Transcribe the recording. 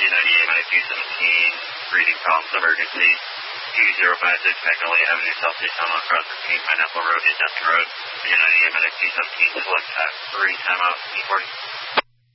98 minus 217, reading problems emergency. 2056 Magnolia Avenue, Southeast Belmont Cross 15, Pineapple Road, Industry Road. 98 minus 217, select path 3, timeout, E40.